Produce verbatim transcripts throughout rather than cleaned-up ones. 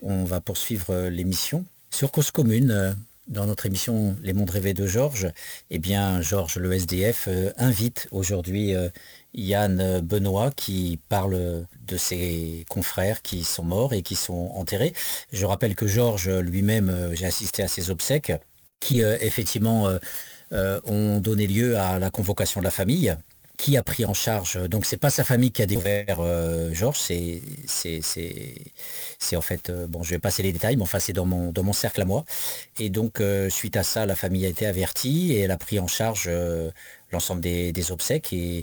on va poursuivre euh, l'émission sur Cause Commune. euh, Dans notre émission Les Mondes Rêvés de Georges, eh bien, Georges, le S D F, euh, invite aujourd'hui euh, Yann Benoît qui parle de ses confrères qui sont morts et qui sont enterrés. Je rappelle que Georges lui-même, euh, j'ai assisté à ses obsèques qui, euh, effectivement, euh, euh, ont donné lieu à la convocation de la famille, qui a pris en charge. Donc c'est pas sa famille qui a découvert euh, Georges, c'est c'est c'est c'est en fait euh, bon, je vais passer les détails, mais enfin c'est dans mon dans mon cercle à moi. Et donc euh, suite à ça, la famille a été avertie et elle a pris en charge euh, l'ensemble des, des obsèques et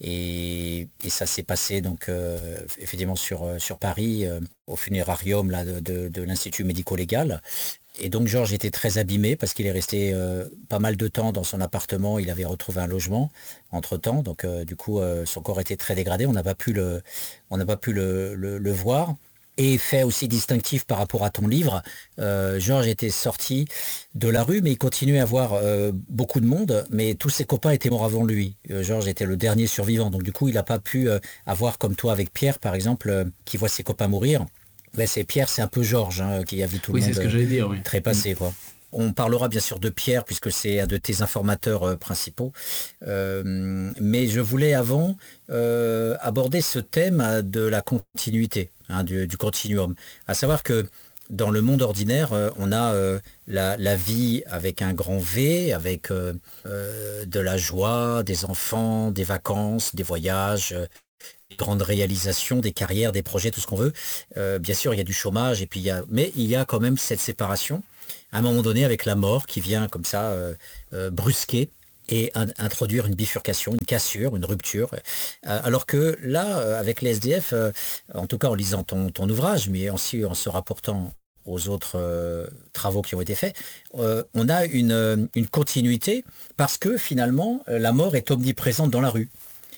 et, et ça s'est passé donc euh, effectivement sur euh, sur Paris euh, au funérarium là de, de, de l'Institut médico-légal. Et donc Georges était très abîmé parce qu'il est resté euh, pas mal de temps dans son appartement. Il avait retrouvé un logement entre-temps. Donc euh, du coup, euh, son corps était très dégradé. On n'a pas pu le, on n'a pas pu le, le- le voir. Et fait aussi distinctif par rapport à ton livre, euh, Georges était sorti de la rue, mais il continuait à voir euh, beaucoup de monde. Mais tous ses copains étaient morts avant lui. Euh, Georges était le dernier survivant. Donc du coup, il n'a pas pu euh, avoir comme toi avec Pierre, par exemple, euh, qui voit ses copains mourir. Ben, c'est Pierre, c'est un peu Georges hein, qui a vu tout le Oui, c'est monde ce que euh, j'allais dire, oui. Mm. trépassé, quoi. On parlera bien sûr de Pierre puisque c'est un de tes informateurs euh, principaux. Euh, mais je voulais avant euh, aborder ce thème euh, de la continuité, hein, du, du continuum. À savoir que dans le monde ordinaire, euh, on a euh, la, la vie avec un grand V, avec euh, euh, de la joie, des enfants, des vacances, des voyages, euh, des grandes réalisations, des carrières, des projets, tout ce qu'on veut. Euh, bien sûr, il y a du chômage, et puis il y a, mais il y a quand même cette séparation, à un moment donné, avec la mort qui vient comme ça euh, euh, brusquer et in- introduire une bifurcation, une cassure, une rupture. Euh, alors que là, euh, avec les S D F, euh, en tout cas en lisant ton, ton ouvrage, mais aussi en se rapportant aux autres euh, travaux qui ont été faits, euh, on a une, euh, une continuité parce que finalement, euh, la mort est omniprésente dans la rue.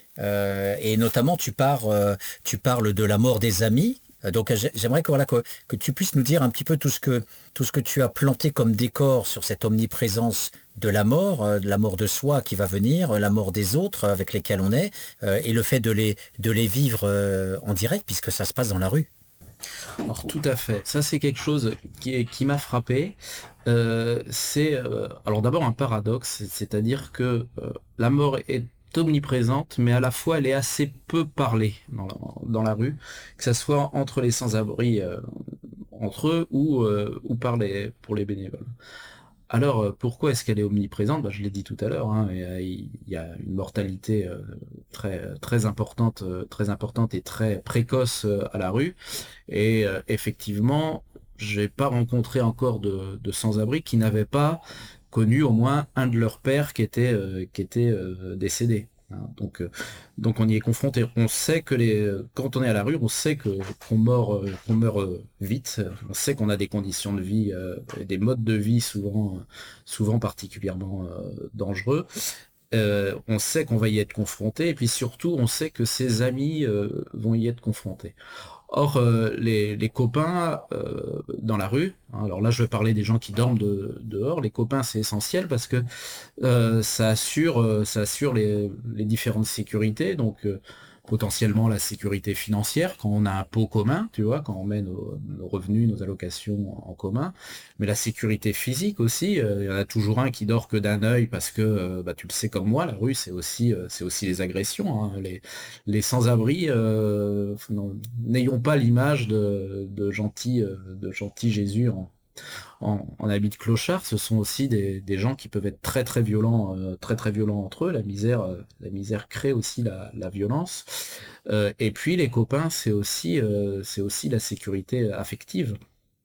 Euh, et notamment, tu, pars, euh, tu parles de la mort des amis. Euh, Donc, j'ai- j'aimerais que, voilà, que, que tu puisses nous dire un petit peu tout ce que, tout ce que tu as planté comme décor sur cette omniprésence de la mort, euh, de la mort de soi qui va venir, euh, la mort des autres euh, avec lesquels on est, euh, et le fait de les, de les vivre euh, en direct, puisque ça se passe dans la rue. Alors tout à fait. Ça c'est quelque chose qui, est- qui m'a frappé. Euh, c'est euh, alors d'abord un paradoxe, c'est- c'est-à-dire que euh, la mort est omniprésente, mais à la fois elle est assez peu parlée dans la, dans la rue, que ça soit entre les sans-abri euh, entre eux ou, euh, ou par les, pour les bénévoles. Alors, euh, pourquoi est-ce qu'elle est omniprésente? Bah, je l'ai dit tout à l'heure, hein, et, euh, il y a une mortalité euh, très, très importante, euh, très importante et très précoce euh, à la rue. Et euh, effectivement, j'ai pas rencontré encore de, de sans-abri qui n'avaient pas connu au moins un de leurs pères qui était, euh, qui était euh, décédé. Hein. Donc, euh, donc on y est confronté. On sait que les, quand on est à la rue, on sait que qu'on meurt, euh, qu'on meurt euh, vite. On sait qu'on a des conditions de vie, euh, et des modes de vie souvent, souvent particulièrement euh, dangereux. Euh, on sait qu'on va y être confronté, et puis surtout, on sait que ses amis euh, vont y être confrontés. Or, euh, les, les copains euh, dans la rue, hein, alors là je vais parler des gens qui dorment de- dehors, les copains c'est essentiel parce que euh, ça assure, euh, ça assure les, les différentes sécurités, donc euh, potentiellement la sécurité financière quand on a un pot commun, tu vois, quand on met nos, nos revenus, nos allocations en commun, mais la sécurité physique aussi, euh, il y en a toujours un qui dort que d'un œil parce que, euh, bah, tu le sais comme moi, la rue c'est aussi, euh, c'est aussi les agressions, hein, les, les sans-abri, euh, non, n'ayons pas l'image de, de gentil, euh, de gentil Jésus en, en, en habit de clochard, ce sont aussi des, des gens qui peuvent être très très violents, euh, très très violents entre eux. La misère, euh, la misère crée aussi la, la violence. Euh, et puis les copains, c'est aussi, euh, c'est aussi la sécurité affective.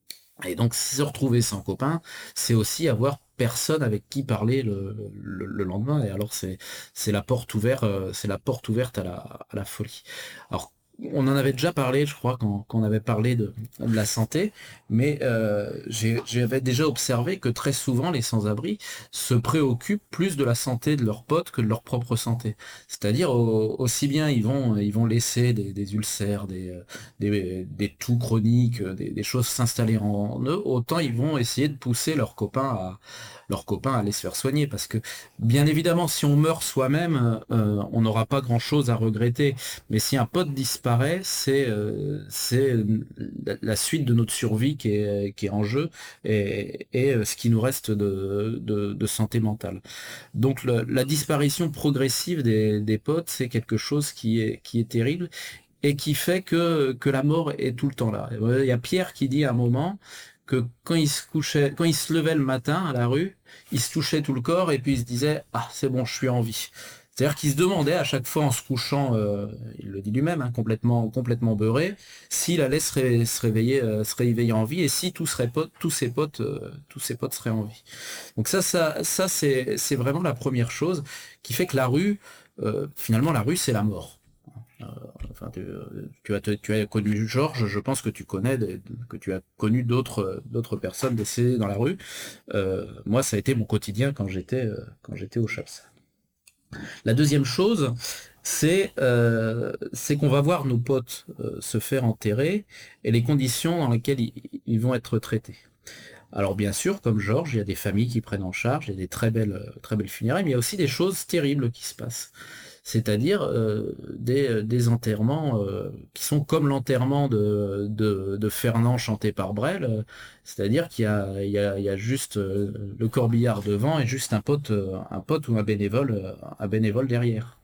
Et donc se retrouver sans copain, c'est aussi avoir personne avec qui parler le, le, le lendemain. Et alors c'est c'est la porte ouverte, euh, c'est la porte ouverte à la, à la folie. Alors on en avait déjà parlé, je crois, quand, quand on avait parlé de, de la santé, mais euh, j'ai- j'avais déjà observé que très souvent les sans-abri se préoccupent plus de la santé de leurs potes que de leur propre santé. C'est-à-dire au- aussi bien ils vont ils vont laisser des, des ulcères, des, euh, des, des toux chroniques, des, des choses s'installer en eux, autant ils vont essayer de pousser leurs copains à leurs copains à aller se faire soigner. Parce que bien évidemment, si on meurt soi-même, euh, on n'aura pas grand-chose à regretter. Mais si un pote disparaît, disparaît, c'est euh, c'est la, la suite de notre survie qui est, qui est en jeu et, et ce qui nous reste de, de, de santé mentale. Donc le- la disparition progressive des, des potes, c'est quelque chose qui est, qui est terrible et qui fait que, que la mort est tout le temps là. Il y a Pierre qui dit à un moment que quand il se couchait, quand il se levait le matin à la rue, il se touchait tout le corps et puis il se disait ah c'est bon, je suis en vie. C'est-à-dire qu'il se demandait à chaque fois en se couchant, euh, il le dit lui-même, hein, complètement, complètement beurré, s'il allait se, ré- se réveiller, euh, se réveiller en vie et si tous seraient potes, tous ses potes, euh, tous ses potes seraient en vie. Donc ça, ça, ça c'est, c'est vraiment la première chose qui fait que la rue, euh, finalement, la rue, c'est la mort. Euh, enfin, tu, tu as, tu as connu Georges, je pense que tu connais, des- que tu as connu d'autres, d'autres personnes décédées dans la rue. Euh, moi, ça a été mon quotidien quand j'étais, euh, quand j'étais au CHAPS. La deuxième chose, c'est euh, c'est qu'on va voir nos potes euh, se faire enterrer et les conditions dans lesquelles ils, ils vont être traités. Alors bien sûr, comme Georges, il y a des familles qui prennent en charge, il y a des très belles, euh, très belles funérailles, mais il y a aussi des choses terribles qui se passent. C'est-à-dire euh, des, des enterrements euh, qui sont comme l'enterrement de, de, de Fernand chanté par Brel, euh, c'est-à-dire qu'il y a, il y a, il y a juste euh, le corbillard devant et juste un pote, euh, un pote ou un bénévole, euh, un bénévole derrière.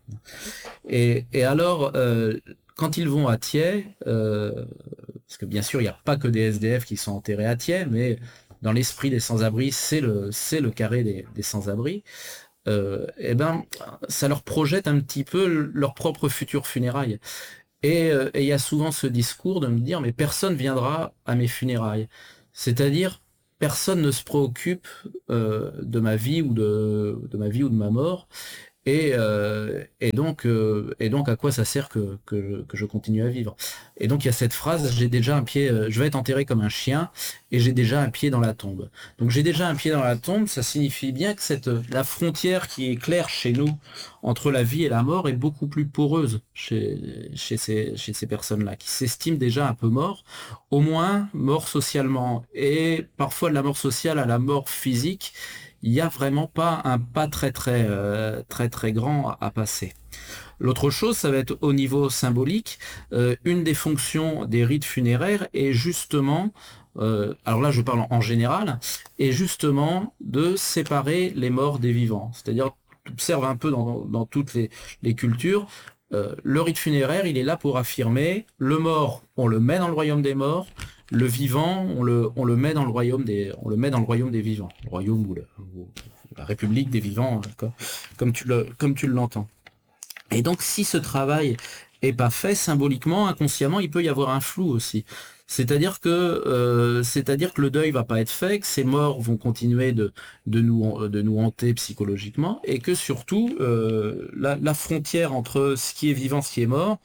Et, et alors, euh, quand ils vont à Thiers, euh, parce que bien sûr, il n'y a pas que des S D F qui sont enterrés à Thiers, mais dans l'esprit des sans-abri, c'est le, c'est le carré des, des sans-abri. Euh, eh ben, ça leur projette un petit peu leur propre futur funérailles. Et euh, et il y a souvent ce discours de me dire, mais personne viendra à mes funérailles. C'est-à-dire, personne ne se préoccupe euh, de ma vie ou de, de ma vie ou de ma mort. Et, euh, et donc, euh, et donc, à quoi ça sert que, que, je, que je continue à vivre? Et donc, il y a cette phrase, j'ai déjà un pied, euh, je vais être enterré comme un chien, et j'ai déjà un pied dans la tombe. Donc, j'ai déjà un pied dans la tombe, ça signifie bien que cette, la frontière qui est claire chez nous entre la vie et la mort est beaucoup plus poreuse chez, chez ces, chez ces personnes-là, qui s'estiment déjà un peu morts, au moins morts socialement, et parfois de la mort sociale à la mort physique il n'y a vraiment pas un pas très très euh, très très grand à, à passer. L'autre chose, ça va être au niveau symbolique. Euh, une des fonctions des rites funéraires est justement, euh, alors là je parle en, en général, est justement de séparer les morts des vivants. C'est-à-dire, tu observes un peu dans, dans toutes les, les cultures, euh, le rite funéraire, il est là pour affirmer le mort, on le met dans le royaume des morts, le vivant, on le, on le met dans le royaume des, on le met dans le royaume des vivants, le royaume ou, le, ou la république des vivants, comme, comme tu le, comme tu l'entends. Et donc, si ce travail est pas fait symboliquement, inconsciemment, il peut y avoir un flou aussi. C'est-à-dire que, euh, c'est-à-dire que le deuil va pas être fait, que ces morts vont continuer de, de nous, de nous hanter psychologiquement, et que surtout, euh, la, la frontière entre ce qui est vivant, ce qui est mort,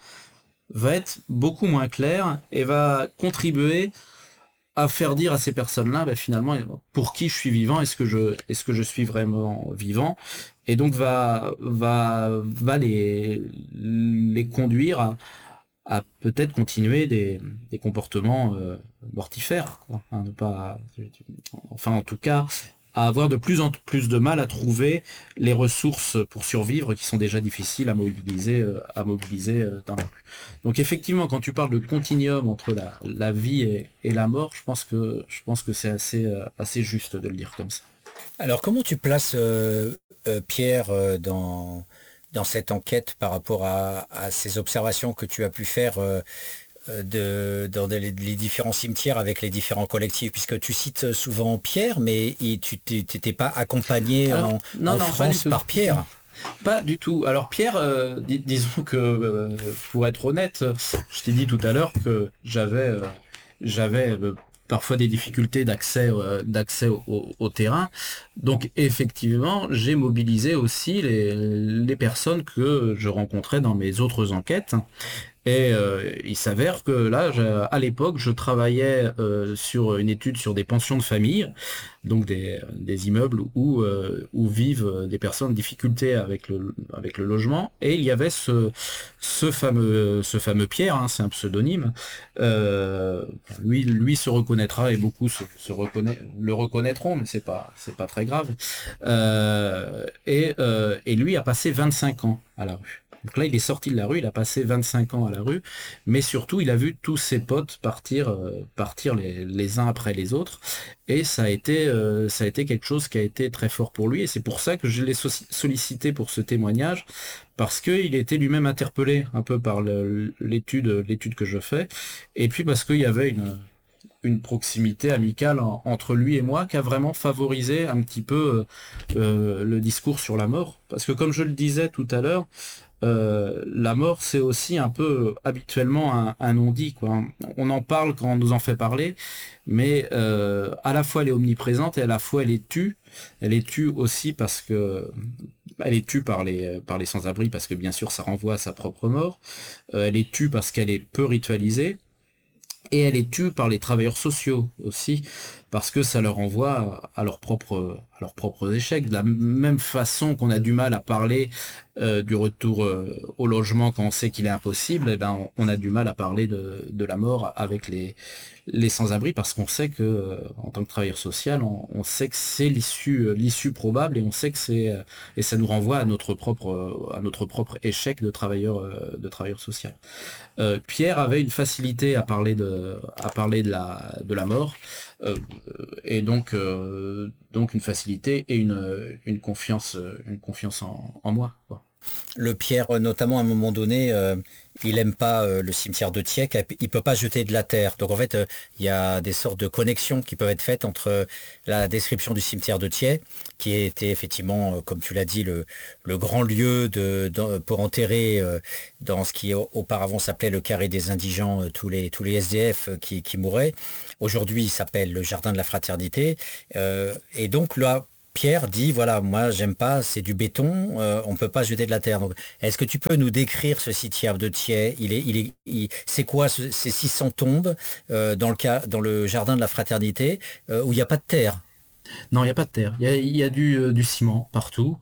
va être beaucoup moins claire et va contribuer à faire dire à ces personnes-là, bah, finalement, pour qui je suis vivant, est-ce que je, est-ce que je suis vraiment vivant, et donc va, va, va les, les conduire à, à peut-être continuer des, des comportements euh, mortifères, quoi, hein, ne pas, enfin en tout cas, à avoir de plus en plus de mal à trouver les ressources pour survivre qui sont déjà difficiles à mobiliser, euh, à mobiliser euh, dans la rue. Donc effectivement, quand tu parles de continuum entre la, la vie et, et la mort, je pense que je pense que c'est assez euh, assez juste de le dire comme ça. Alors, comment tu places euh, euh, Pierre euh, dans, dans cette enquête par rapport à, à ces observations que tu as pu faire euh, euh, de, dans des- les différents cimetières avec les différents collectifs, puisque tu cites souvent Pierre, mais il- tu t'étais pas accompagné Alors en, non en non pas du France tout. par Pierre. Pas du tout. Alors Pierre, euh, dis- disons que euh, pour être honnête, je t'ai dit tout à l'heure que j'avais euh, j'avais euh, parfois des difficultés d'accès euh, d'accès au, au- au terrain. Donc effectivement, j'ai mobilisé aussi les, les personnes que je rencontrais dans mes autres enquêtes. Et euh, il s'avère que là, je- à l'époque, je travaillais euh, sur une étude sur des pensions de famille, donc des, des immeubles où, euh, où vivent des personnes en difficulté avec le, avec le logement. Et il y avait ce, ce fameux, ce fameux Pierre, hein, c'est un pseudonyme. Euh, lui, lui se reconnaîtra et beaucoup se, se reconnaît, le reconnaîtront, mais c'est pas, c'est pas très grave. Euh, et, euh, et lui a passé vingt-cinq ans à la rue. Donc là, il est sorti de la rue, il a passé vingt-cinq ans à la rue, mais surtout, il a vu tous ses potes partir, euh, partir les, les uns après les autres, et ça a été, euh, ça a été quelque chose qui a été très fort pour lui, et c'est pour ça que je l'ai so- sollicité pour ce témoignage, parce qu'il était lui-même interpellé un peu par le- l'étude, l'étude que je fais, et puis parce qu'il y avait une une proximité amicale en- entre lui et moi qui a vraiment favorisé un petit peu euh, euh, le discours sur la mort. Parce que comme je le disais tout à l'heure, euh, la mort c'est aussi un peu euh, habituellement un, un non-dit, quoi. On en parle quand on nous en fait parler, mais euh, à la fois elle est omniprésente et à la fois elle est tue. Elle est tue aussi parce que elle est tue par les par les sans-abri parce que bien sûr ça renvoie à sa propre mort. Euh, elle est tue parce qu'elle est peu ritualisée. Et elle est tue par les travailleurs sociaux aussi, parce que ça leur envoie à leurs propres, à leurs propres échecs. De la même façon qu'on a du mal à parler euh, du retour euh, au logement quand on sait qu'il est impossible, eh ben, on, on a du mal à parler de, de la mort avec les, les sans-abri, parce qu'on sait que, euh, en tant que travailleur social, on, on sait que c'est l'issue, euh, l'issue probable, et on sait que c'est, euh, et ça nous renvoie à notre propre, euh, à notre propre échec de travailleur, euh, de travailleur social. Euh, Pierre avait une facilité à parler de, à parler de la, de la mort, euh, et donc, euh, donc une facilité et une, une confiance, une confiance en, en moi, quoi. Le Pierre, euh, notamment à un moment donné, euh, il aime pas euh, le cimetière de Thiais, car il peut pas jeter de la terre. Donc en fait, euh, il y a des sortes de connexions qui peuvent être faites entre euh, la description du cimetière de Thiais, qui était effectivement, euh, comme tu l'as dit, le, le grand lieu de, dans- pour enterrer euh, dans ce qui au- auparavant s'appelait le carré des indigents, euh, tous les, tous les S D F euh, qui, qui mouraient. Aujourd'hui, il s'appelle le jardin de la fraternité. Euh, et donc là, Pierre dit, voilà, moi j'aime pas, c'est du béton, euh, on peut pas jeter de la terre. Donc, est-ce que tu peux nous décrire ce cimetière de Thiais? Il est, il est, il- c'est quoi ce- ces six cents tombes euh, dans le cas, dans le jardin de la fraternité euh, où il n'y a pas de terre? Non, il n'y a pas de terre. Il y a, il y a du, euh, du ciment partout.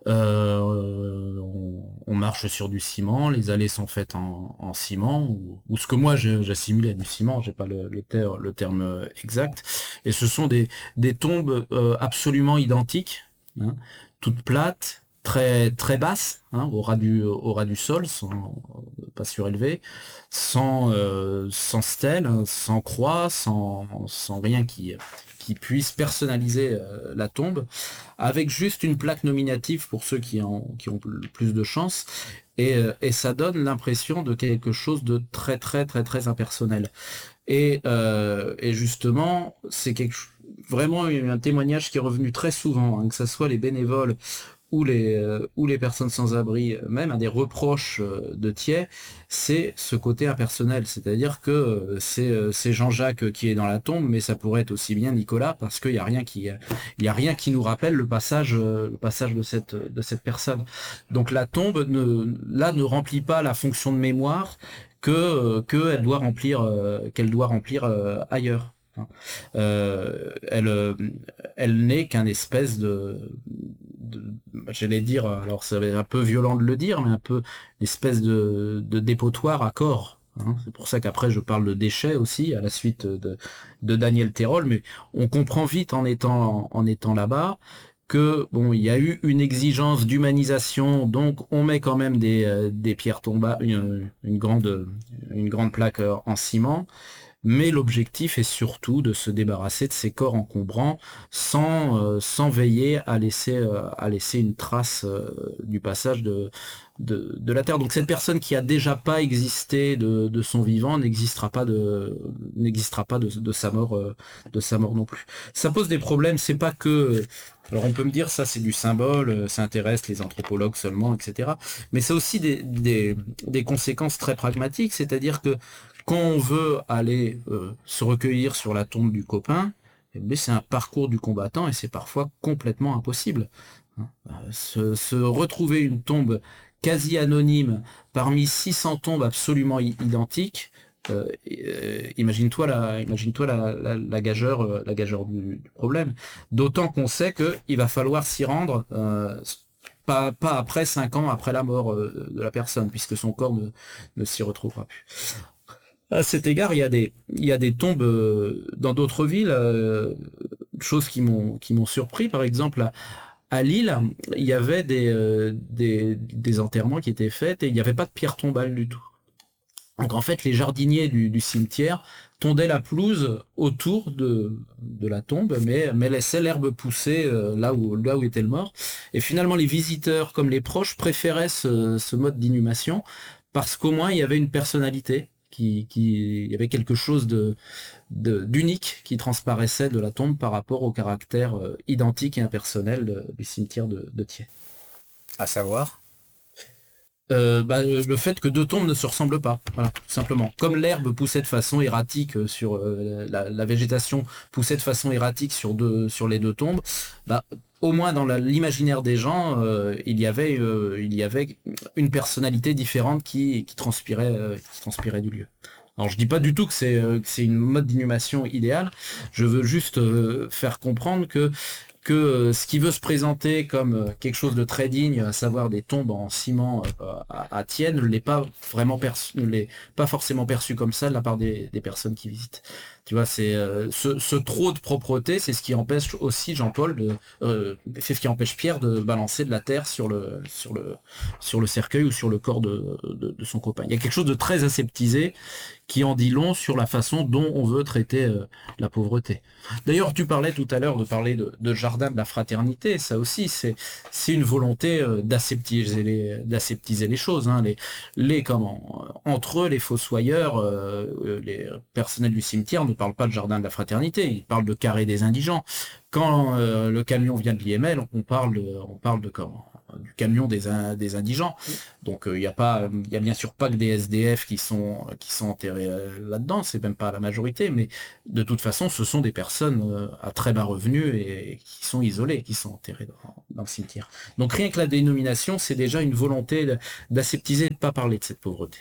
Euh, on, on marche sur du ciment. Les allées sont faites en, en ciment, ou, ou ce que moi je- j'assimile à du ciment. J'ai pas le, le, ter- le terme euh, exact. Et ce sont des, des tombes euh, absolument identiques, hein, toutes plates, très très basses, hein, au ras du au ras du sol, sans pas surélevées, sans euh, sans stèle, sans croix, sans sans rien qui qui puisse personnaliser euh, la tombe, avec juste une plaque nominative pour ceux qui, en, qui ont le plus de chance, et, euh, et ça donne l'impression de quelque chose de très très très très impersonnel. Et, euh, et justement, c'est quelque ch- vraiment un témoignage qui est revenu très souvent, hein, que ce soit les bénévoles ou les, euh, ou les personnes sans abri, euh, même un des reproches euh, de Thiers, c'est ce côté impersonnel. C'est-à-dire que euh, c'est euh, c'est Jean-Jacques qui est dans la tombe, mais ça pourrait être aussi bien Nicolas, parce qu'il n'y a rien qui, il y a rien qui nous rappelle le passage, euh, le passage de cette, de cette personne. Donc la tombe ne, là ne remplit pas la fonction de mémoire que, euh, que elle doit remplir, euh, qu'elle doit remplir euh, ailleurs, hein. Euh, elle, euh, elle n'est qu'un espèce de, de- j'allais dire, alors ça va être un peu violent de le dire, mais un peu une espèce de, de dépotoir à corps, hein. C'est pour ça qu'après je parle de déchets aussi, à la suite de, de Daniel Terrol, mais on comprend vite en étant, en étant là-bas que bon, il y a eu une exigence d'humanisation, donc on met quand même des, euh, des pierres tombales, une, une grande, une grande plaque euh, en ciment, mais l'objectif est surtout de se débarrasser de ces corps encombrants sans, euh, sans veiller à laisser, euh, à laisser une trace euh, du passage de, de, de la Terre. Donc cette personne qui a déjà pas existé de, de son vivant n'existera pas de n'existera pas de, de sa mort euh, de sa mort non plus. Ça pose des problèmes, c'est pas que, alors on peut me dire ça c'est du symbole, euh, ça intéresse les anthropologues seulement, et cetera. Mais c'est aussi des, des, des conséquences très pragmatiques, c'est-à-dire que quand on veut aller euh, se recueillir sur la tombe du copain, eh bien, c'est un parcours du combattant et c'est parfois complètement impossible, hein. Euh, Se, se retrouver une tombe quasi anonyme parmi six cents tombes absolument i- identiques, euh, euh, imagine-toi la, imagine-toi la, la, la gageure, euh, la gageure du, du problème. D'autant qu'on sait qu'il va falloir s'y rendre. Euh, pas, pas après cinq ans après la mort euh, de la personne, puisque son corps ne, ne s'y retrouvera plus. À cet égard, il y a des, il y a des tombes euh, dans d'autres villes, euh, choses qui m'ont qui m'ont surpris. Par exemple, à, à Lille, il y avait des, euh, des, des enterrements qui étaient faits et il n'y avait pas de pierre tombale du tout. Donc en fait, les jardiniers du, du cimetière tondaient la pelouse autour de, de la tombe, mais, mais laissaient l'herbe pousser euh, là où, là où était le mort. Et finalement, les visiteurs comme les proches préféraient ce, ce mode d'inhumation parce qu'au moins il y avait une personnalité, qui, qui, il y avait quelque chose de, de, d'unique qui transparaissait de la tombe par rapport au caractère euh, identique et impersonnel de- du cimetière de, de Thiers. À savoir. Euh, bah, le fait que deux tombes ne se ressemblent pas, voilà, tout simplement. Comme l'herbe poussait de façon erratique euh, sur euh, la, la végétation poussait de façon erratique sur deux, sur les deux tombes, bah, au moins dans la- l'imaginaire des gens, euh, il y avait, euh, il y avait une personnalité différente qui, qui transpirait, euh, qui transpirait du lieu. Alors je dis pas du tout que c'est euh, que c'est une mode d'inhumation idéale. Je veux juste euh, faire comprendre que que euh, ce qui veut se présenter comme euh, quelque chose de très digne, à savoir des tombes en ciment euh, à, à Thiers, ne l'est pas vraiment perçu, ne l'est pas forcément perçu comme ça de la part des, des personnes qui visitent. Tu vois, c'est euh, ce, ce trop de propreté, c'est ce qui empêche aussi Jean-Paul de, euh, c'est ce qui empêche Pierre de balancer de la terre sur le sur le sur le cercueil ou sur le corps de, de, de son copain. Il y a quelque chose de très aseptisé qui en dit long sur la façon dont on veut traiter euh, la pauvreté. D'ailleurs, tu parlais tout à l'heure de parler de, de jardin de la fraternité. Ça aussi, c'est c'est une volonté euh, d'aseptiser les d'aseptiser les choses. Hein. Les les comment euh, entre eux, les fossoyeurs, euh, euh, les personnels du cimetière ne parlent pas de jardin de la fraternité. Ils parlent de carré des indigents. Quand euh, le camion vient de l'I M L, on parle de on parle de comment du camion des, in- des indigents. Donc il n'y a pas, il y a bien sûr pas que des S D F qui sont qui sont enterrés euh, là-dedans, c'est même pas la majorité, mais de toute façon, ce sont des personnes euh, à très bas revenus et qui sont isolées, qui sont enterrées dans, dans le cimetière. Donc rien que la dénomination, c'est déjà une volonté de- d'aseptiser, de ne pas parler de cette pauvreté.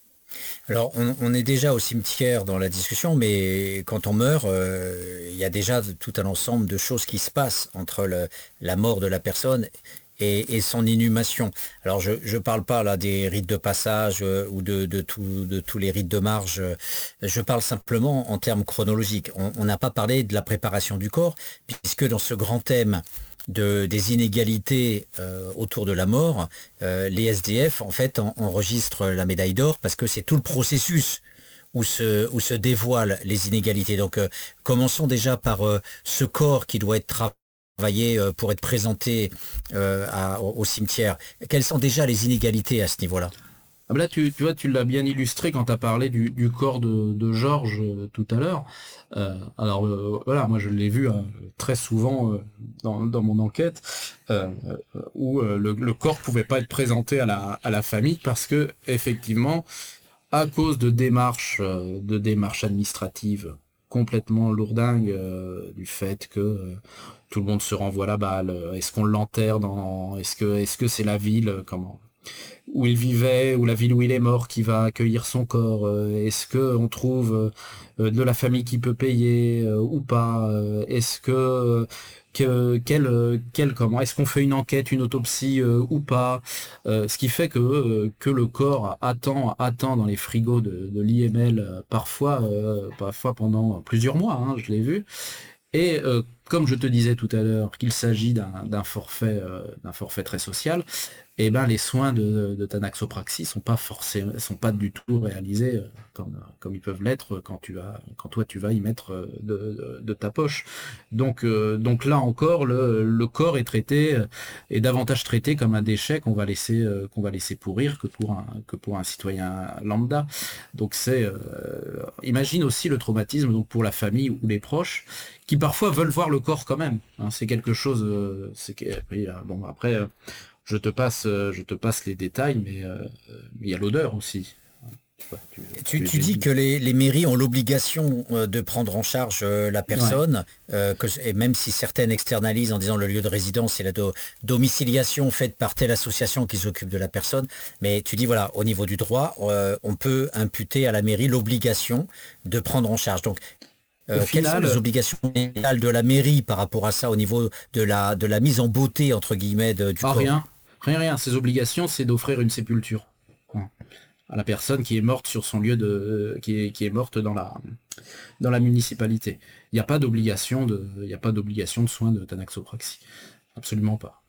Alors, on, on est déjà au cimetière dans la discussion, mais quand on meurt, euh, il y a déjà tout un ensemble de choses qui se passent entre le- la mort de la personne et, et son inhumation. Alors, je ne parle pas là des rites de passage euh, ou de, de, tout- de tous les rites de marge. euh, Je parle simplement en termes chronologiques. On on n'a pas parlé de la préparation du corps, puisque dans ce grand thème de, des inégalités euh, autour de la mort, euh, les S D F en fait en- enregistrent la médaille d'or parce que c'est tout le processus où se, où se dévoilent les inégalités. Donc euh, commençons déjà par euh, ce corps qui doit être travaillé euh, pour être présenté euh, à- au, au cimetière. Quelles sont déjà les inégalités à ce niveau-là? Ah bah là, tu, tu vois, tu l'as bien illustré quand tu as parlé du, du corps de, de Georges euh, tout à l'heure. Euh, alors euh, voilà, moi je l'ai vu euh, très souvent euh, dans, dans mon enquête, euh, euh, où euh, le, le corps pouvait pas être présenté à la, à la famille parce que effectivement, à cause de démarches, euh, de démarches administratives complètement lourdingues, euh, du fait que euh, tout le monde se renvoie la balle. euh, Est-ce qu'on l'enterre dans, est-ce que, est-ce que c'est la ville, euh, comment, où il vivait, ou la ville où il est mort qui va accueillir son corps. euh, Est-ce que on trouve euh, de la famille qui peut payer euh, ou pas? euh, Est-ce que que quel euh, quel comment est-ce qu'on fait une enquête, une autopsie euh, ou pas? Euh, ce qui fait que euh, que le corps attend attend dans les frigos de, de l'I M L euh, parfois euh, parfois pendant plusieurs mois. Hein, je l'ai vu. Et euh, comme je te disais tout à l'heure qu'il s'agit d'un d'un forfait euh, d'un forfait très social, eh ben les soins de, de tanaxopraxie sont pas forcément, sont pas du tout réalisés euh, comme, comme ils peuvent l'être quand tu vas, quand toi tu vas y mettre euh, de, de, de ta poche. Donc, euh, donc là encore, le, le corps est traité, euh, est davantage traité comme un déchet qu'on va laisser, euh, qu'on va laisser pourrir que pour un, que pour un citoyen lambda. Donc c'est, euh, imagine aussi le traumatisme donc pour la famille ou les proches qui parfois veulent voir le corps quand même. Hein, c'est quelque chose, euh, c'est que, oui, euh, bon après. euh, je te passe, euh, je te passe les détails, mais euh, mais il y a l'odeur aussi. Tu vois, tu, Tu, tu tu j'ai dis dit. que les, les mairies ont l'obligation euh, de prendre en charge euh, la Ouais. personne, euh, que, et même si certaines externalisent en disant le lieu de résidence et la do- domiciliation faite par telle association qui s'occupe de la personne, mais tu dis voilà, au niveau du droit, euh, on peut imputer à la mairie l'obligation de prendre en charge. Donc, Au euh, quelles sont les final, obligations légales de la mairie par rapport à ça au niveau de la, de la mise en beauté, entre guillemets, de- du ah, corps? rien, rien, rien. Ses obligations, c'est d'offrir une sépulture. Ouais. À la personne qui est morte sur son lieu de, qui est, qui est morte dans la, dans la municipalité. Il n'y a pas d'obligation de, il n'y a pas d'obligation de soins de tanaxopraxie. Absolument pas.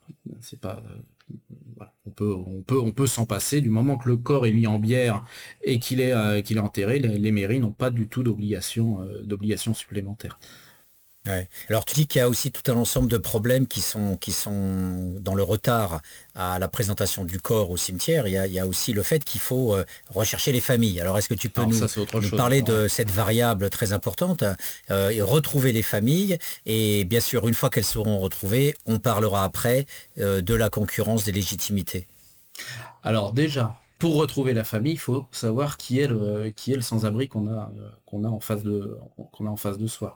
C'est pas, euh, voilà. On peut, on peut, on peut s'en passer du moment que le corps est mis en bière et qu'il est, euh, qu'il est enterré. Les, les mairies n'ont pas du tout d'obligation, euh, d'obligation supplémentaire. Ouais. Alors tu dis qu'il y a aussi tout un ensemble de problèmes qui sont, qui sont dans le retard à la présentation du corps au cimetière. Il y a, il y a aussi le fait qu'il faut euh, rechercher les familles. Alors est-ce que tu peux Alors ça, nous, c'est autre nous chose parler encore, hein. de cette variable très importante, euh, et retrouver les familles? Et bien sûr, une fois qu'elles seront retrouvées, on parlera après euh, de la concurrence des légitimités. Alors déjà, pour retrouver la famille, il faut savoir qui est le, qui est le sans-abri qu'on a, euh, qu'on a en face de, qu'on a en face de soi.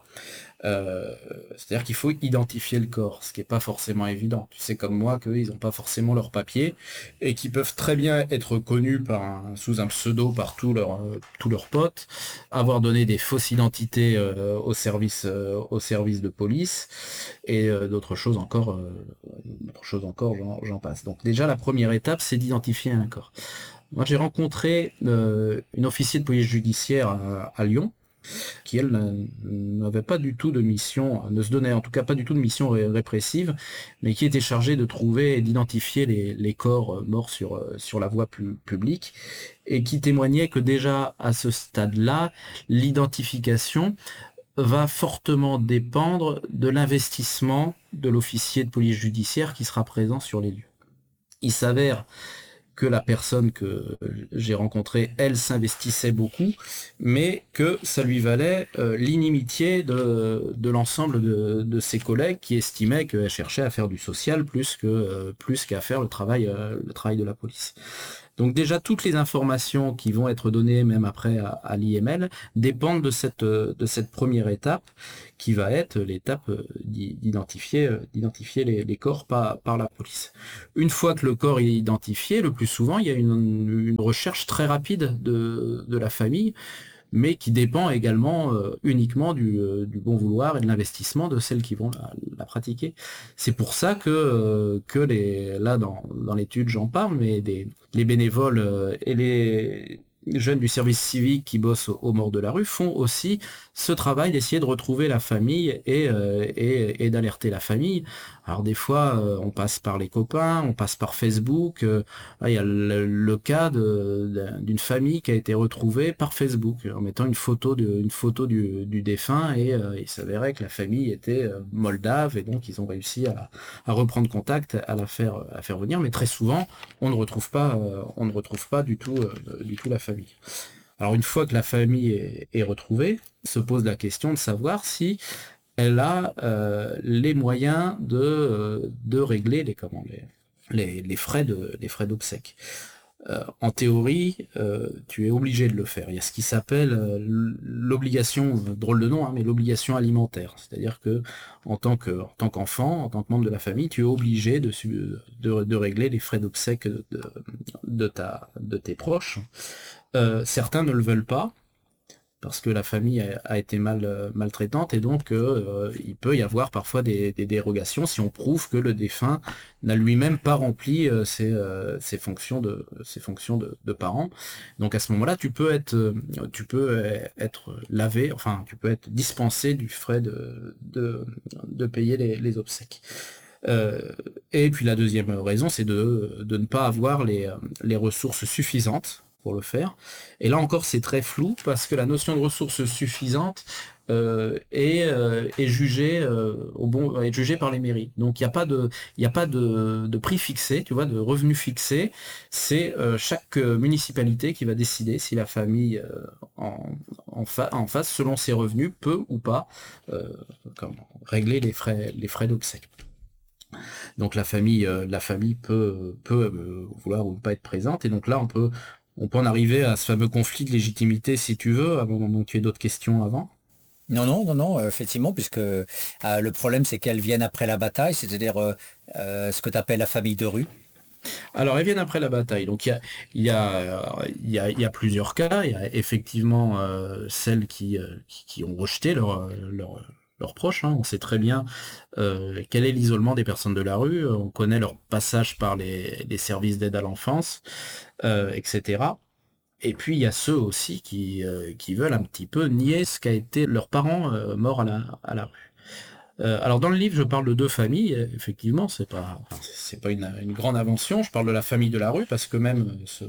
Euh, c'est-à-dire qu'il faut identifier le corps, ce qui n'est pas forcément évident. Tu sais comme moi qu'ils n'ont pas forcément leurs papiers et qui peuvent très bien être connus par un, sous un pseudo par tous leurs euh, tous leurs potes, avoir donné des fausses identités euh, au service euh, au service de police et euh, d'autres choses encore, euh, d'autres choses encore, j'en, j'en passe. Donc déjà la première étape, c'est d'identifier un corps. Moi j'ai rencontré euh, une officier de police judiciaire à, à Lyon qui elle n'avait pas du tout de mission, ne se donnait en tout cas pas du tout de mission ré- répressive, mais qui était chargée de trouver et d'identifier les, les corps morts sur, sur la voie pu- publique, et qui témoignait que déjà à ce stade-là, l'identification va fortement dépendre de l'investissement de l'officier de police judiciaire qui sera présent sur les lieux. Il s'avère que la personne que j'ai rencontrée, elle s'investissait beaucoup, mais que ça lui valait euh, l'inimitié de, de l'ensemble de, de ses collègues qui estimaient qu'elle cherchait à faire du social plus que euh, plus qu'à faire le travail, euh, le travail de la police. Donc déjà, toutes les informations qui vont être données, même après à, à l'I M L, dépendent de cette, euh, de cette première étape, qui va être l'étape euh, d'i- d'identifier, euh, d'identifier les, les corps par, par la police. Une fois que le corps est identifié, le plus souvent, il y a une, une recherche très rapide de, de la famille, mais qui dépend également euh, uniquement du, euh, du bon vouloir et de l'investissement de celles qui vont la, la pratiquer. C'est pour ça que, euh, que les, là, dans, dans l'étude, j'en parle, mais des, les bénévoles euh, et les jeunes du service civique qui bossent aux, aux morts de la rue font aussi ce travail d'essayer de retrouver la famille et, euh, et, et d'alerter la famille. Alors des fois, euh, on passe par les copains, on passe par Facebook. euh, Là, il y a le, le cas de- de- d'une famille qui a été retrouvée par Facebook en mettant une photo, de, une photo du, du défunt, et euh, il s'avérait que la famille était euh, moldave, et donc ils ont réussi à, à reprendre contact, à la faire, à faire venir. Mais très souvent, on ne retrouve pas, euh, on ne retrouve pas du tout, euh, du tout la famille. Alors une fois que la famille est, est retrouvée, se pose la question de savoir si elle a euh, les moyens de, euh, de régler les, comment, les, les, les frais de, les frais d'obsèques. Euh, en théorie, euh, tu es obligé de le faire. Il y a ce qui s'appelle euh, l'obligation, euh, drôle de nom, hein, mais l'obligation alimentaire. C'est-à-dire que en tant que, en tant qu'enfant, en tant que membre de la famille, tu es obligé de, su- de, de régler les frais d'obsèques de, de, ta, de tes proches. Euh, certains ne le veulent pas, parce que la famille a, a été mal euh, maltraitante, et donc euh, il peut y avoir parfois des, des dérogations si on prouve que le défunt n'a lui-même pas rempli euh, ses, euh, ses fonctions de ses fonctions de, de parent. Donc à ce moment-là, tu peux être euh, tu peux euh, être lavé, enfin tu peux être dispensé du frais de de, de payer les, les obsèques. Euh, et puis la deuxième raison, c'est de, de ne pas avoir les, euh, les ressources suffisantes pour le faire. Et là encore, c'est très flou parce que la notion de ressources suffisantes euh, est, euh, est jugée euh, au bon, est jugée par les mairies. Donc il n'y a pas de, il y a pas de, de prix fixé, tu vois, de revenus fixés. C'est euh, chaque euh, municipalité qui va décider si la famille euh, en, en, fa- en face, selon ses revenus, peut ou pas euh, comment, régler les frais, les frais d'obsèques. Donc la famille, euh, la famille peut, peut euh, vouloir ou pas être présente. Et donc là, on peut, on peut en arriver à ce fameux conflit de légitimité, si tu veux, avant donc tu aies d'autres questions avant. Non, non, non, non, euh, effectivement, puisque euh, le problème, c'est qu'elles viennent après la bataille, c'est-à-dire euh, euh, ce que tu appelles la famille de rue. Alors, elles viennent après la bataille. Donc, il y a, il y a, euh, il y a, il y a plusieurs cas. Il y a effectivement euh, celles qui, euh, qui, qui ont rejeté leur, leur, leurs proches, hein. On sait très bien euh, quel est l'isolement des personnes de la rue. On connaît leur passage par les, les services d'aide à l'enfance, euh, et cetera. Et puis il y a ceux aussi qui, euh, qui veulent un petit peu nier ce qu'a été leurs parents euh, morts à la, à la rue. Euh, alors dans le livre, je parle de deux familles. euh, Effectivement, c'est pas, enfin, c'est pas une, une grande invention. Je parle de la famille de la rue parce que même euh, se,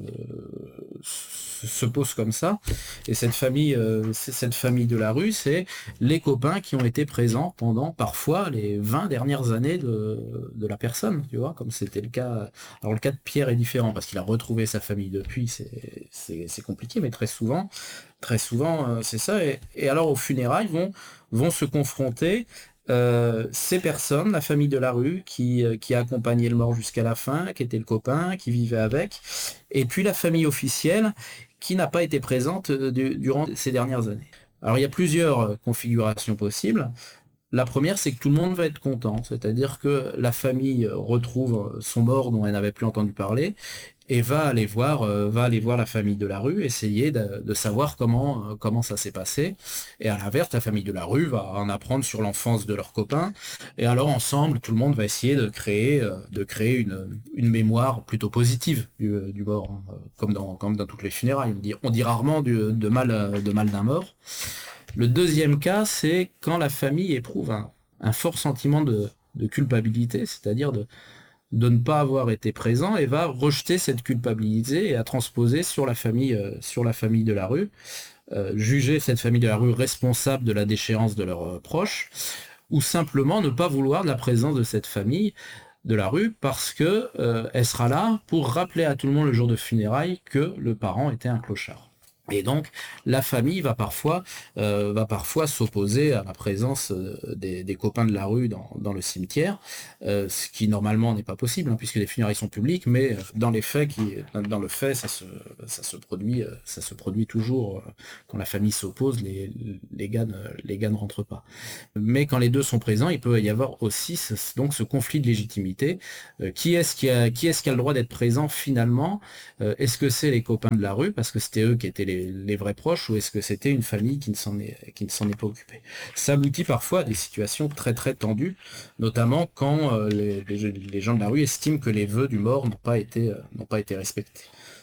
se- se pose comme ça. Et cette famille, euh, c'est cette famille de la rue, c'est les copains qui ont été présents pendant parfois les vingt dernières années de, de la personne. Tu vois, comme c'était le cas. Alors le cas de Pierre est différent parce qu'il a retrouvé sa famille depuis. C'est, c'est, c'est compliqué, mais très souvent, très souvent, euh, c'est ça. Et, et alors aux funérailles vont vont se confronter euh, ces personnes, la famille de la rue, qui, euh, qui a accompagné le mort jusqu'à la fin, qui était le copain, qui vivait avec, et puis la famille officielle, qui n'a pas été présente euh, du- durant ces dernières années. Alors il y a plusieurs euh, configurations possibles. La première, c'est que tout le monde va être content, c'est-à-dire que la famille euh, retrouve son mort dont elle n'avait plus entendu parler, et va aller voir, euh, va aller voir la famille de la rue, essayer de, de savoir comment, euh, comment ça s'est passé. Et à l'inverse, la famille de la rue va en apprendre sur l'enfance de leurs copains. Et alors ensemble, tout le monde va essayer de créer, euh, de créer une, une mémoire plutôt positive du, euh, du mort, hein, euh, comme dans, comme dans toutes les funérailles. On dit, on dit rarement du- de mal, euh, de mal d'un mort. Le deuxième cas, c'est quand la famille éprouve un, un fort sentiment de, de culpabilité, c'est-à-dire de de ne pas avoir été présent et va rejeter cette culpabilité et à transposer sur la famille, euh, sur la famille de la rue, euh, juger cette famille de la rue responsable de la déchéance de leurs euh, proches, ou simplement ne pas vouloir de la présence de cette famille de la rue parce que euh, elle sera là pour rappeler à tout le monde le jour de funérailles que le parent était un clochard. Et donc, la famille va parfois, euh, va parfois s'opposer à la présence euh, des, des copains de la rue dans, dans le cimetière, euh, ce qui normalement n'est pas possible, hein, puisque les funérailles sont publiques, mais euh, dans les faits, qui, dans le fait, ça se, ça se produit, euh, ça se produit toujours euh, quand la famille s'oppose, les, les gars ne, les gars ne rentrent pas. Mais quand les deux sont présents, il peut y avoir aussi ce, donc ce conflit de légitimité. Euh, qui est-ce qui a, qui est-ce qui a le droit d'être présent finalement? Euh, est-ce que c'est les copains de la rue parce que c'était eux qui étaient les, les vrais proches, ou est-ce que c'était une famille qui ne s'en est qui ne s'en est pas occupée? Ça aboutit parfois à des situations très très tendues, notamment quand euh, les, les- les gens de la rue estiment que les vœux du mort n'ont pas été euh, n'ont pas été respectés.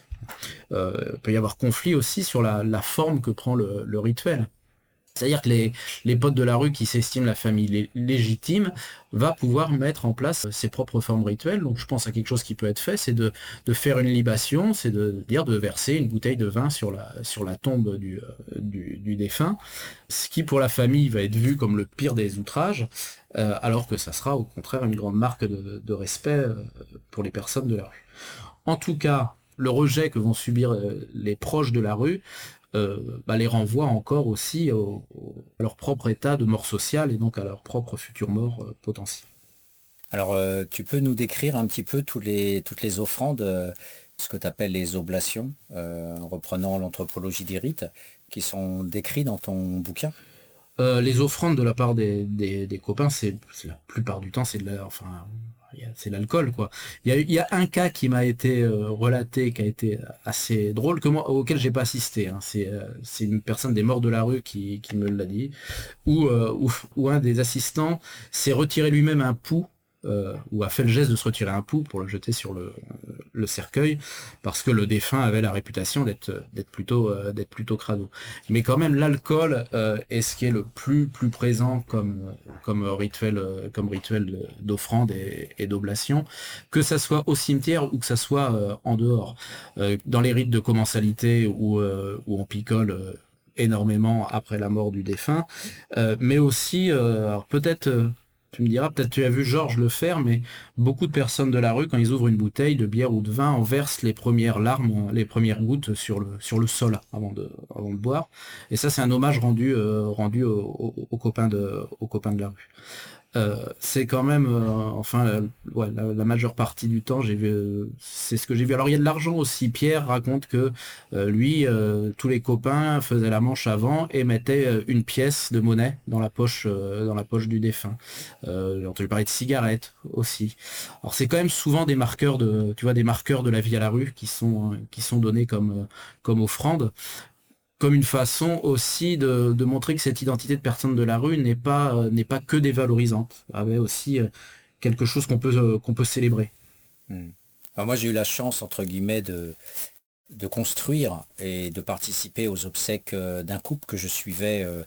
Euh, il peut y avoir conflit aussi sur la, la forme que prend le, le rituel. C'est-à-dire que les, les potes de la rue qui s'estiment la famille lé- légitime va pouvoir mettre en place ses propres formes rituelles. Donc je pense à quelque chose qui peut être fait, c'est de, de faire une libation, c'est de dire de verser une bouteille de vin sur la, sur la tombe du, euh, du, du défunt, ce qui pour la famille va être vu comme le pire des outrages, euh, alors que ça sera au contraire une grande marque de, de respect euh, pour les personnes de la rue. En tout cas, le rejet que vont subir euh, les proches de la rue euh, bah, les renvoie encore aussi au- au- à leur propre état de mort sociale et donc à leur propre future mort euh, potentielle. Alors, euh, tu peux nous décrire un petit peu tous les, toutes les offrandes, euh, ce que tu appelles les oblations, euh, en reprenant l'anthropologie des rites, qui sont décrits dans ton bouquin? Euh, les offrandes de la part des, des, des copains, c'est c'est la plupart du temps c'est de la, enfin il y a- c'est l'alcool quoi. Il y a, il y a un cas qui m'a été euh, relaté, qui a été assez drôle, que moi, auquel j'ai pas assisté, hein. C'est euh, c'est une personne des morts de la rue qui, qui me l'a dit, où, euh, où, où un des assistants s'est retiré lui-même un pouls, euh, ou a fait le geste de se retirer un pouls pour le jeter sur le, le cercueil, parce que le défunt avait la réputation d'être d'être plutôt euh, d'être plutôt crado. Mais quand même, l'alcool euh, est ce qui est le plus plus présent comme comme rituel euh, comme rituel d'offrande et, et d'oblation, que ça soit au cimetière ou que ça soit euh, en dehors. Euh, dans les rites de commensalité où euh, où on picole euh, énormément après la mort du défunt, euh, mais aussi, euh, alors peut-être, euh, tu me diras, peut-être tu as vu Georges le faire, mais beaucoup de personnes de la rue, quand ils ouvrent une bouteille de bière ou de vin, en versent les premières larmes, les premières gouttes sur le, sur le sol avant de, avant de boire. Et ça, c'est un hommage rendu, euh, rendu aux, aux- aux copains de, aux copains de la rue. Euh, c'est quand même, euh, enfin, euh, ouais, la, la majeure partie du temps, j'ai vu, euh, c'est ce que j'ai vu. Alors il y a de l'argent aussi. Pierre raconte que euh, lui, euh, tous les copains faisaient la manche avant et mettaient euh, une pièce de monnaie dans la poche, euh, dans la poche du défunt. Euh, j'ai entendu parler de cigarettes aussi. Alors c'est quand même souvent des marqueurs de, tu vois, des marqueurs de la vie à la rue qui sont, euh, qui sont donnés comme, euh, comme offrande, comme une façon aussi de, de montrer que cette identité de personne de la rue n'est pas, euh, n'est pas que dévalorisante, avait aussi euh, quelque chose qu'on peut, euh, qu'on peut célébrer. Hmm. Alors moi, j'ai eu la chance, entre guillemets, de, de construire et de participer aux obsèques euh, d'un couple que je suivais euh,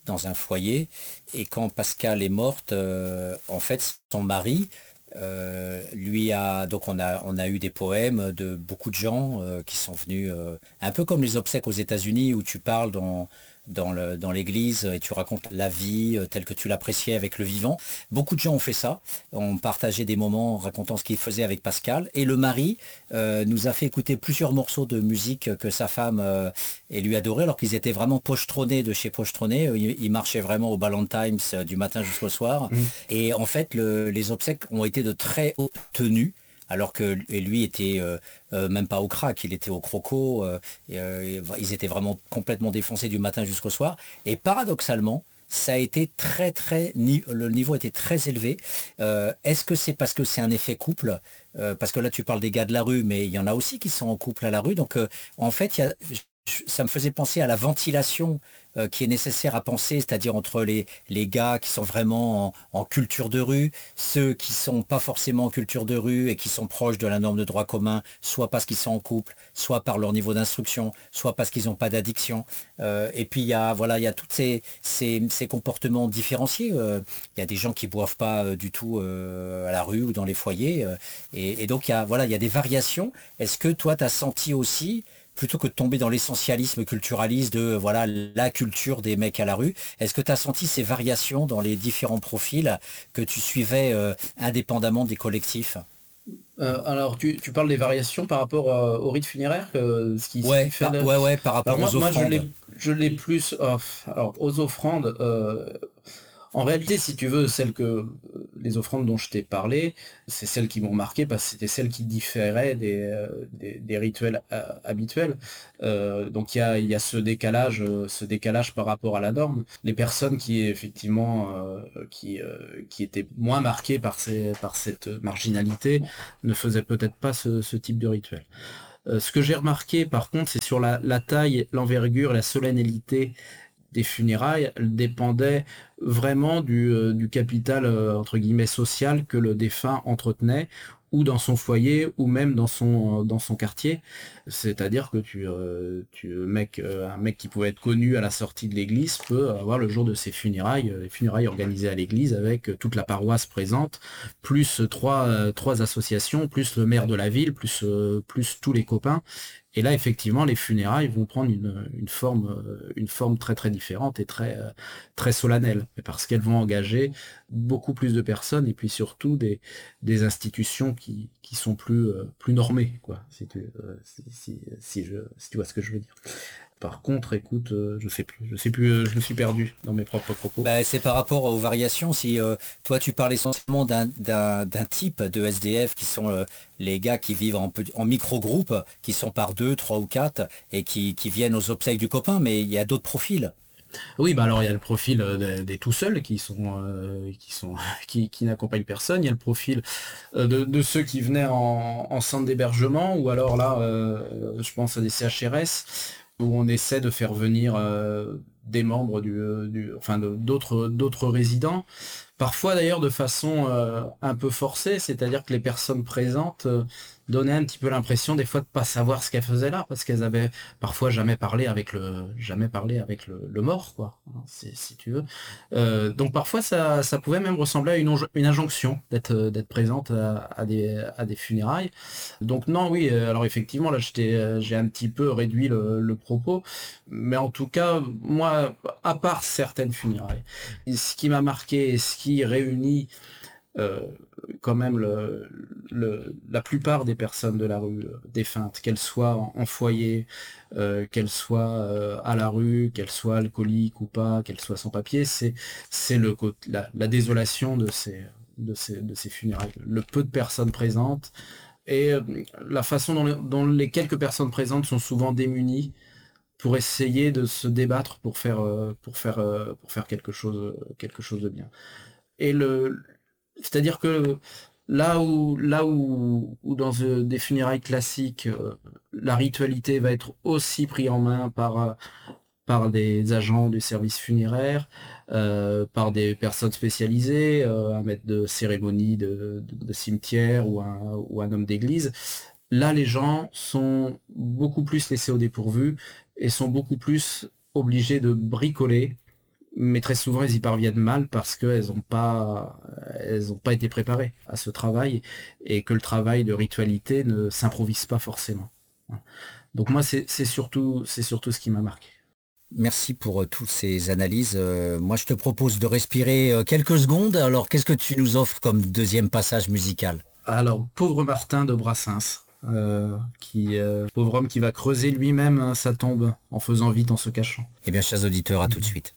dans un foyer. Et quand Pascal est morte, euh, en fait, son mari euh, lui a donc on a on a eu des poèmes de beaucoup de gens euh, qui sont venus euh, un peu comme les obsèques aux États-Unis où tu parles dans dans le dans l'église et tu racontes la vie euh, telle que tu l'appréciais avec le vivant. Beaucoup de gens ont fait ça, ont partagé des moments en racontant ce qu'ils faisaient avec Pascal. Et le mari euh, nous a fait écouter plusieurs morceaux de musique que sa femme euh, et lui adorait, alors qu'ils étaient vraiment pochetronnés de chez Pochetronnés. Ils, ils marchaient vraiment au Ballon Times euh, du matin jusqu'au soir. Mm. Et en fait, le- les obsèques ont été de très haute tenue. Alors que et lui était euh, euh, même pas au crack, il était au croco. euh, et, euh, ils étaient vraiment complètement défoncés du matin jusqu'au soir. Et paradoxalement, ça a été très très ni- le niveau était très élevé. Euh, est-ce que c'est parce que c'est un effet couple? Euh, parce que là tu parles des gars de la rue, mais il y en a aussi qui sont en couple à la rue. Donc euh, en fait, il y a- ça me faisait penser à la ventilation euh, qui est nécessaire à penser, c'est-à-dire entre les, les gars qui sont vraiment en, en culture de rue, ceux qui sont pas forcément en culture de rue et qui sont proches de la norme de droit commun, soit parce qu'ils sont en couple, soit par leur niveau d'instruction, soit parce qu'ils n'ont pas d'addiction. Euh, et puis il y a voilà, il y a tous ces, ces, ces comportements différenciés. Euh, il y a des gens qui boivent pas euh, du tout euh, à la rue ou dans les foyers. euh, et, et donc il y a voilà, il y a des variations. Est-ce que toi tu as senti aussi plutôt que de tomber dans l'essentialisme culturaliste de voilà la culture des mecs à la rue, est-ce que tu as senti ces variations dans les différents profils que tu suivais euh, indépendamment des collectifs? Euh, alors, tu, tu parles des variations par rapport euh, au rite funéraire, euh, ce qui, ce qui Ouais, fait par, le... ouais, ouais, par Alors rapport moi, aux moi je l'ai, offrandes. je l'ai plus... oh, alors, aux offrandes, euh, en réalité, si tu veux, celles que euh, les offrandes dont je t'ai parlé, c'est celles qui m'ont marqué parce que c'était celles qui différaient des, euh, des, des rituels euh, habituels. Euh, donc il y a, il y a ce décalage, euh, ce décalage par rapport à la norme. Les personnes qui effectivement euh, qui, euh, qui étaient moins marquées par ces, par cette marginalité ne faisaient peut-être pas ce, ce type de rituel. Euh, ce que j'ai remarqué par contre, c'est sur la, la taille, l'envergure, la solennalité des funérailles, elle dépendait vraiment du, euh, du capital euh, entre guillemets social que le défunt entretenait, ou dans son foyer, ou même dans son, euh, dans son quartier. C'est-à-dire que tu, euh, tu mec, euh, un mec qui pouvait être connu à la sortie de l'église peut avoir le jour de ses funérailles, euh, les funérailles organisées à l'église avec euh, toute la paroisse présente, plus euh, trois, euh, trois associations, plus le maire de la ville, plus, euh, plus tous les copains. Et là, effectivement, les funérailles vont prendre une, une forme, euh, une forme très très différente et très, euh, très solennelle, parce qu'elles vont engager beaucoup plus de personnes et puis surtout des, des institutions qui, qui sont plus, euh, plus normées, quoi, si tu, euh, si, si, si je, si tu vois ce que je veux dire. Par contre, écoute, euh, je sais plus, je sais plus, euh, je me suis perdu dans mes propres propos. Bah, c'est par rapport aux variations. Si euh, toi tu parles essentiellement d'un d'un- d'un type de S D F qui sont euh, les gars qui vivent en, petit- en micro-groupe, qui sont par deux, trois ou quatre et qui, qui viennent aux obsèques du copain, mais il y a d'autres profils. Oui, bah alors il y a le profil euh, des, des tout seuls qui sont, euh, qui sont, qui, qui n'accompagnent personne. Il y a le profil euh, de, de ceux qui venaient en, en centre d'hébergement, ou alors là, euh, je pense à des C H R S, où on essaie de faire venir euh, des membres du, euh, du enfin de- d'autres d'autres résidents. Parfois d'ailleurs de façon euh, un peu forcée, c'est-à-dire que les personnes présentes euh, donnaient un petit peu l'impression des fois de pas savoir ce qu'elles faisaient là, parce qu'elles avaient parfois jamais parlé avec le jamais parlé avec le, le mort, quoi, hein, si, si tu veux. Euh, donc parfois ça, ça pouvait même ressembler à une, onge- une injonction d'être euh, d'être présente à, à des à des funérailles. Donc non, oui, euh, alors effectivement là j'étais euh, j'ai un petit peu réduit le, le propos, mais en tout cas moi, à part certaines funérailles, ce qui m'a marqué et ce qui réunit euh, quand même le, le- la plupart des personnes de la rue euh, défuntes, qu'elles soient en, en foyer, euh, qu'elles soient euh, à la rue, qu'elles soient alcooliques ou pas, qu'elles soient sans papier, c'est c'est le cô- la, la désolation de ces de ces de ces funérailles, le peu de personnes présentes et euh, la façon dont, les- dont les quelques personnes présentes sont souvent démunies pour essayer de se débattre pour faire euh, pour faire euh, pour faire quelque chose quelque chose de bien. Et le c'est-à-dire que là où là où, où dans euh, des funérailles classiques euh, la ritualité va être aussi prise en main par euh, par des agents du service funéraire, euh, par des personnes spécialisées, euh, un maître de cérémonie de, de- de cimetière ou un, ou un homme d'église. Là, les gens sont beaucoup plus laissés au dépourvu et sont beaucoup plus obligés de bricoler mais très souvent elles y parviennent mal parce qu'elles n'ont pas, elles ont pas été préparées à ce travail et que le travail de ritualité ne s'improvise pas forcément. Donc moi, c'est c'est surtout, c'est surtout ce qui m'a marqué. Merci pour euh, toutes ces analyses. Euh, moi, je te propose de respirer euh, quelques secondes. Alors, qu'est-ce que tu nous offres comme deuxième passage musical? Alors, pauvre Martin de Brassens, euh, qui, euh, pauvre homme qui va creuser lui-même hein, sa tombe en faisant vite, en se cachant. Eh bien, chers auditeurs, à tout de suite.